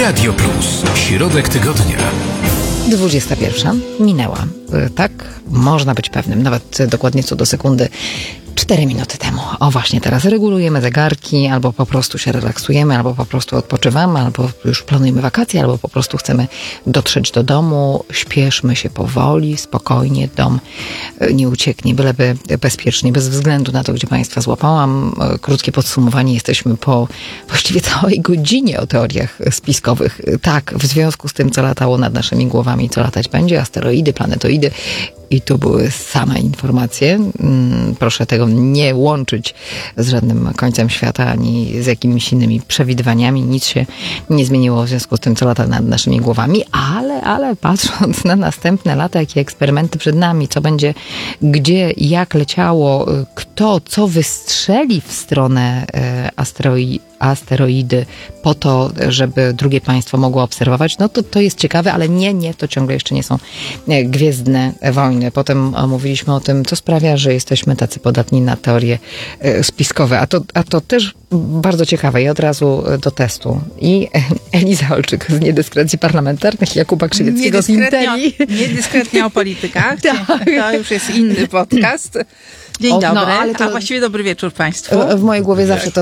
Radio Plus. Środek tygodnia. 21 minęła. Tak, można być pewnym, nawet dokładnie co do sekundy. 4 minuty temu. O właśnie, teraz regulujemy zegarki, albo po prostu się relaksujemy, albo po prostu odpoczywamy, albo już planujemy wakacje, albo po prostu chcemy dotrzeć do domu. Śpieszmy się powoli, spokojnie. Dom nie ucieknie, byleby bezpiecznie, bez względu na to, gdzie Państwa złapałam. Krótkie podsumowanie. Jesteśmy po właściwie całej godzinie o teoriach spiskowych. Tak, w związku z tym, co latało nad naszymi głowami, co latać będzie, asteroidy, planetoidy. I tu były same informacje. Proszę tego nie łączyć z żadnym końcem świata, ani z jakimiś innymi przewidywaniami. Nic się nie zmieniło w związku z tym, co lata nad naszymi głowami, ale patrząc na następne lata, jakie eksperymenty przed nami, co będzie, gdzie, jak leciało, kto, co wystrzeli w stronę asteroidy po to, żeby drugie państwo mogło obserwować, no to jest ciekawe, ale nie, to ciągle jeszcze nie są gwiezdne wojny. Potem mówiliśmy o tym, co sprawia, że jesteśmy tacy podatni na teorie spiskowe, a to też bardzo ciekawe i od razu do testu. I Eliza Olczyk z Niedyskrecji Parlamentarnych, Jakuba Krzywieckiego z Inteli. Niedyskretnie o politykach. Tak. To już jest inny podcast. Dzień dobry, a właściwie dobry wieczór Państwu. W mojej głowie zawsze to